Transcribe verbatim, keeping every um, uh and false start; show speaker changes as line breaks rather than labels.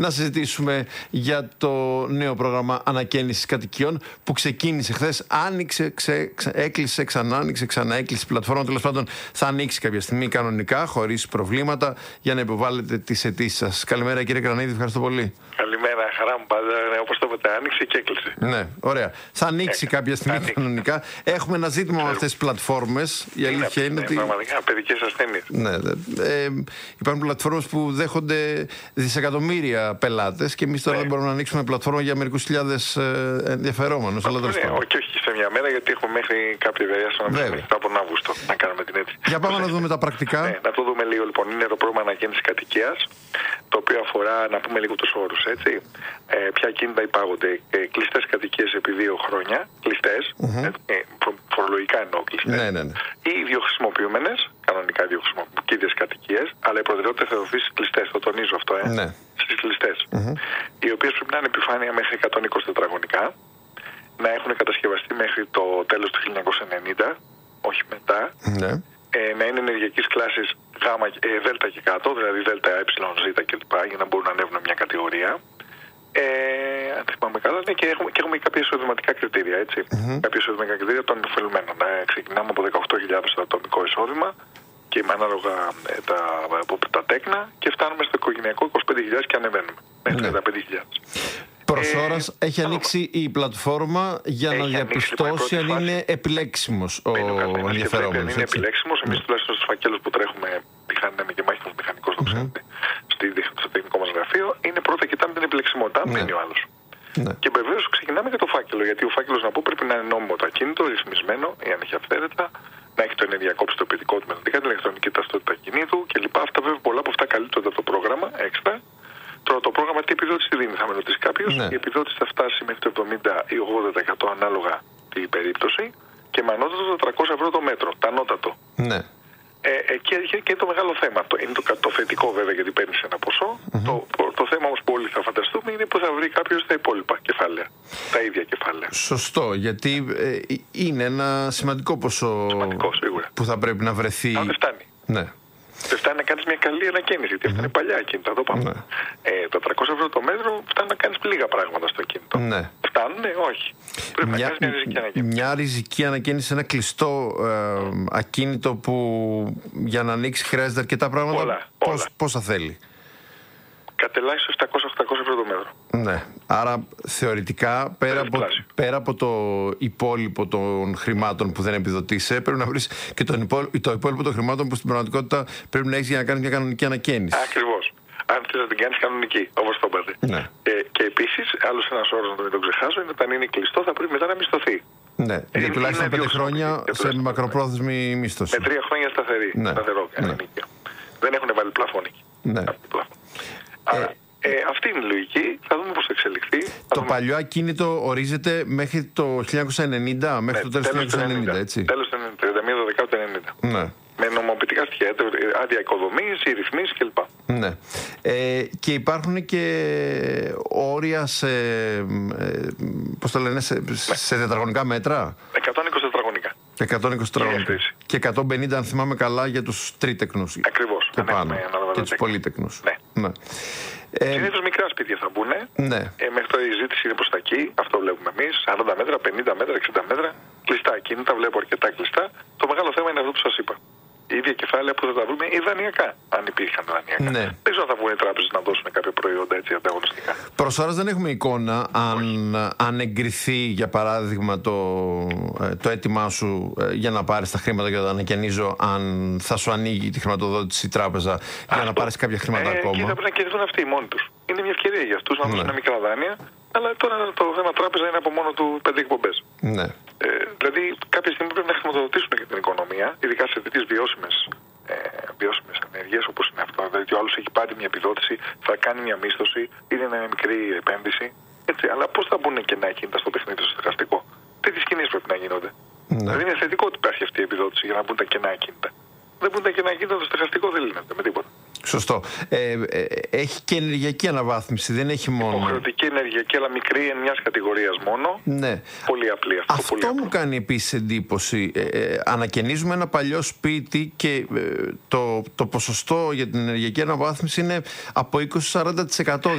να συζητήσουμε για το νέο πρόγραμμα ανακαίνησης κατοικιών που ξεκίνησε χθες. Άνοιξε, ξε, ξε, έκλεισε, ξανά άνοιξε, ξανά έκλεισε η πλατφόρμα. Τέλος πάντων, θα ανοίξει κάποια στιγμή κανονικά, χωρίς προβλήματα, για να υποβάλλετε τις αιτήσεις σας. Καλημέρα, κύριε Κρανίδη, ευχαριστώ πολύ.
Καλημέρα, χαρά μου πάντα. Όπως το είπατε, άνοιξε και έκλεισε.
Ναι, ωραία. Θα ανοίξει
Έκα.
κάποια στιγμή
ανοίξει.
κανονικά. Έχουμε ένα ζήτημα με αυτές τις πλατφόρμες. Η αλήθεια είναι, είναι ότι.
Πραγματικά, παιδικές ασθένειες.
Ναι, ε, υπάρχουν πλατφόρμες που δέχονται δισεκατομμύρια πελάτες και εμείς τώρα
ναι.
δεν μπορούμε να ανοίξουμε πλατφόρμα για μερικούς χιλιάδες ε, ενδιαφερόμενους. Αλλά
ναι, και όχι σε μια μέρα, γιατί έχουμε μέχρι κάποια διάστημα μέχρι από τον Αύγουστο να κάνουμε την αίτηση.
Για πάμε να δούμε τα πρακτικά.
Ναι, να το δούμε λίγο λοιπόν. Είναι το πρόγραμμα ανακαίνησης κατοικίας, το οποίο αφορά, να πούμε λίγο τους όρους, έτσι. Ε, ποια κίνητα υπάγονται. Ε, κλειστές κατοικίες επί δύο χρόνια. Κλειστές. Mm-hmm. Ε, φο, φορολογικά εννοώ κλειστές.
Ναι, ναι, ναι.
Ή ιδιοχρησιμοποιούμενες, κανονικά ιδιοχρησιμοποιούμενες κατοικίες, αλλά η προτεραιότητα θα δοθεί στις κλειστές. Το τονίζω αυτό, ε.
Ναι.
Στις κλειστές.
Mm-hmm.
Οι οποίες πρέπει να είναι επιφάνεια μέχρι εκατόν είκοσι τετραγωνικά, να έχουν κατασκευαστεί μέχρι το τέλος του χίλια εννιακόσια ενενήντα, όχι μετά.
Ναι.
Ε, να είναι ενεργειακής κλάσης Γ, ε, Δ και κάτω, δηλαδή Δ, Ε, Ζ κλπ. Για να μπορούν να ανέβουν μια κατηγορία. Ε, αν θυμάμαι καλά, ναι, και έχουμε, και έχουμε κάποια εισοδηματικά κριτήρια, έτσι. Mm-hmm. Κάποια εισοδηματικά κριτήρια των ωφελουμένων. Ε, ξεκινάμε από δεκαοκτώ χιλιάδες το ατομικό εισόδημα και με ανάλογα ε, τα, τα τέκνα και φτάνουμε στο οικογενειακό είκοσι πέντε χιλιάδες και ανεβαίνουμε μέχρι
ναι.
τριάντα πέντε χιλιάδες.
Προς ώρας ε, έχει ανοίξει η πλατφόρμα για να διαπιστώσει αν είναι επιλέξιμος ο ενδιαφερόμενος.
Αν είναι επιλέξιμος, εμείς τουλάχιστον στους φακέλους που τρέχουμε, πιθανόν και μάχημος μηχανικός, το ξέρετε, στο τεχνικό μας γραφείο, είναι πρώτα κοιτάμε την επιλεξιμότητα, αν μένει ο άλλος. Ναι. Και βεβαίως ξεκινάμε και το φάκελο, γιατί ο φάκελος, να πω, πρέπει να είναι νόμιμο το ακίνητο, ρυθμισμένο, ή αν έχει αυθαίρετα, να έχει το ενεργειακό πιστοποιητικό του μεταδικά, την ηλεκτρονική ταυτότητα ακινήτου κλπ. Αυτά βέβαια, πολλά από αυτά καλύπτονται από το πρόγραμμα έξτρα. Τώρα το πρόγραμμα τι επιδότηση δίνει, θα με ρωτήσει κάποιος. Ναι. Η επιδότηση θα φτάσει μέχρι το εβδομήντα ή ογδόντα τοις εκατό ανάλογα την περίπτωση και με ανώτατο το τριακόσια ευρώ το μέτρο, το ανώτατο.
Ναι.
Ε, εκεί έρχεται και το μεγάλο θέμα. Το, είναι το, το θετικό βέβαια, γιατί παίρνει ένα ποσό. Mm-hmm. Το, το θέμα όμως που όλοι θα φανταστούμε είναι που θα βρει κάποιος τα υπόλοιπα κεφάλαια. Τα ίδια κεφάλαια.
Σωστό, γιατί ε, είναι ένα σημαντικό ποσό
σημαντικό, σίγουρα.
Που θα πρέπει να βρεθεί.
Αν δεν φτάνει.
Ναι.
Δεν φτάνει να κάνεις μια καλή ανακαίνιση, γιατί mm-hmm. αυτά είναι παλιά ακίνητα. Το πάμε. Ναι. Ε, τα τριακόσια ευρώ το μέτρο φτάνει να κάνεις λίγα πράγματα στο ακίνητο. Ναι. Φτάνουνε, όχι. Πρέπει μια, να κάνεις μια ριζική ανακαίνιση. Μια ριζική
ανακαίνιση σε ένα κλειστό ε, ακίνητο που για να ανοίξει χρειάζεται αρκετά πράγματα.
Όλα,
Πώς,
όλα.
Πόσα θέλει.
Κατελάχιστον επτακόσια με οχτακόσια ευρώ το μέτρο.
Ναι. Άρα θεωρητικά πέρα από, πέρα από το υπόλοιπο των χρημάτων που δεν επιδοτείσαι, πρέπει να βρεις και τον υπόλοιπο, το υπόλοιπο των χρημάτων που στην πραγματικότητα πρέπει να έχεις για να κάνεις μια κανονική ανακαίνιση.
Ακριβώς. Αν θες να την κάνεις κανονική, όπως το είπατε. Ναι. Ε, και επίσης, άλλος ένας όρος, να το μην τον ξεχάσω, είναι όταν είναι κλειστό θα πρέπει μετά να μισθωθεί.
Ναι, ε, για τουλάχιστον πέντε χρόνια σε μακροπρόθεσμη μίσθωση.
Με τρία χρόνια σταθερή.
Ναι.
Σταθερό, ναι. Δεν έχουν βάλει πλαφόν εκεί.
Ναι.
Άρα, ε, ε, αυτή είναι η λογική. Θα δούμε πώς θα εξελιχθεί.
Το
δούμε.
παλιό ακίνητο ορίζεται μέχρι το χίλια εννιακόσια ενενήντα, μέχρι ναι, το τέλος του χίλια εννιακόσια ενενήντα, έτσι.
Τέλος του τριάντα μία δεκαετία του ενενήντα. Ναι. Με νομοποιητικά στοιχεία, άδεια οικοδομής, ή ρυθμίσεις κλπ.
Ναι. Ε, και υπάρχουν και όρια σε, ε, πώς το λένε, σε, ναι. σε τετραγωνικά μέτρα.
εκατόν είκοσι τετραγωνικά.
εκατόν είκοσι τετραγωνικά. Και εκατόν πενήντα, αν θυμάμαι καλά, για τους τρίτεκνους.
Ακριβώς.
Και πάνω. Και τους πολύτεκνους.
Ναι.
Ναι.
Ε, Συνήθως μικρά σπίτια θα μπουν.
Ναι.
Ε, μέχρι τώρα η ζήτηση είναι προς τα εκεί. Αυτό βλέπουμε εμείς. σαράντα μέτρα, πενήντα μέτρα, εξήντα μέτρα. Κλειστά ακίνητα. Βλέπω αρκετά κλειστά. Το μεγάλο θέμα είναι αυτό που σας είπα. Η ίδια κεφάλαια που θα τα βρούμε ή δανειακά, αν υπήρχαν δανειακά. Ναι. Δεν ξέρω αν θα βγουν οι τράπεζες να δώσουν κάποια προϊόντα έτσι ανταγωνιστικά.
Προς ώρας δεν έχουμε εικόνα αν, αν εγκριθεί, για παράδειγμα, το, το αίτημά σου για να πάρεις τα χρήματα και να τα ανακαινίζω, αν θα σου ανοίγει τη χρηματοδότηση η τράπεζα για αυτό, να πάρεις κάποια χρήματα ε, ακόμα.
Και θα πρέπει να κερδίσουν αυτοί μόνοι τους. Είναι μια ευκαιρία για αυτούς να δώσουν ναι. μικρά δάνεια, αλλά τώρα το θέμα τράπεζα είναι από μόνο του πέντε εκπομπές. Ναι. Ε, δηλαδή κάποια στιγμή πρέπει να χρηματοδοτήσουν και την οικονομία, ειδικά σε τέτοιες βιώσιμες, ε, βιώσιμες ενέργειες όπως είναι αυτό. Δηλαδή ο άλλος έχει πάρει μια επιδότηση, θα κάνει μια μίσθωση, είναι μια μικρή επένδυση. Έτσι, αλλά πώς θα μπουν κενά ακίνητα στο παιχνίδι στο στεγαστικό. Τέτοιες κινήσεις πρέπει να γίνονται. Ναι. Δηλαδή είναι θετικό ότι υπάρχει αυτή η επιδότηση για να μπουν τα κενά ακίνητα. Δεν μπουν τα κενά ακίνητα, το στεγαστικό δεν λύνεται με τίποτα.
Σωστό. Ε, ε, έχει και ενεργειακή αναβάθμιση, δεν έχει μόνο.
Υποχρεωτική ενεργειακή, αλλά μικρή, εν μιας κατηγορίας μόνο.
Ναι.
Πολύ απλή αυτό.
Αυτό
πολύ
μου κάνει επίσης εντύπωση. Ε, ε, ανακαινίζουμε ένα παλιό σπίτι και ε, το, το ποσοστό για την ενεργειακή αναβάθμιση είναι από είκοσι με σαράντα τοις εκατό.